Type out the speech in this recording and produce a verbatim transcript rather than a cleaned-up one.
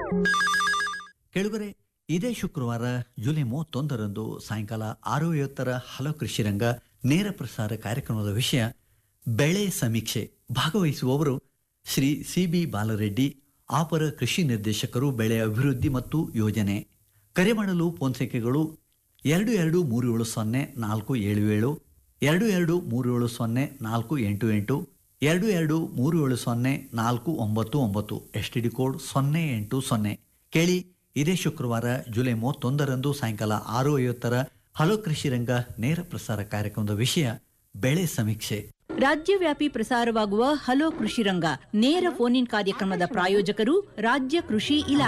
ಕೆಳಗರೆ ಇದೇ ಶುಕ್ರವಾರ ಜುಲೈ ಮೂವತ್ತೊಂದರಂದು ಸಾಯಂಕಾಲ ಆರು ಐವತ್ತರ ಹಲೋ ಕೃಷಿ ರಂಗ ನೇರ ಪ್ರಸಾರ ಕಾರ್ಯಕ್ರಮದ ವಿಷಯ ಬೆಳೆ ಸಮೀಕ್ಷೆ. ಭಾಗವಹಿಸುವವರು ಶ್ರೀ ಸಿ ಬಿ ಬಾಲರೆಡ್ಡಿ, ಅಪರ ಕೃಷಿ ನಿರ್ದೇಶಕರು, ಬೆಳೆ ಅಭಿವೃದ್ಧಿ ಮತ್ತು ಯೋಜನೆ. ಕರೆ ಮಾಡಲು ಫೋನ್ ಸಂಖ್ಯೆಗಳು ಎರಡು ಎರಡು ಮೂರು ಏಳು ಸೊನ್ನೆ ನಾಲ್ಕು ಏಳು ಏಳು, ಎರಡು ಎರಡು ಮೂರು ಏಳು ಸೊನ್ನೆ ನಾಲ್ಕು ಎಂಟು ಎಂಟು, ಎರಡು ಎರಡು ಮೂರು ಏಳು ಸೊನ್ನೆ ನಾಲ್ಕು ಒಂಬತ್ತು ಒಂಬತ್ತು, ಎಸ್ ಟಿ ಡಿ ಕೋಡ್ ಸೊನ್ನೆ ಎಂಟು ಸೊನ್ನೆ. ಕೇಳಿ, ಇದೇ ಶುಕ್ರವಾರ ಜುಲೈ ಮೂವತ್ತೊಂದರಂದು ಸಾಯಂಕಾಲ ಆರು ಐವತ್ತರ ಹಲೋ ಕೃಷಿ ರಂಗ ನೇರ ಪ್ರಸಾರ ಕಾರ್ಯಕ್ರಮದ ವಿಷಯ ಬೆಳೆ ಸಮೀಕ್ಷೆ. ರಾಜ್ಯವ್ಯಾಪಿ ಪ್ರಸಾರವಾಗುವ ಹಲೋ ಕೃಷಿ ರಂಗ ನೇರ ಫೋನ್ ಇನ್ ಕಾರ್ಯಕ್ರಮದ ಪ್ರಾಯೋಜಕರು ರಾಜ್ಯ ಕೃಷಿ ಇಲಾಖೆ.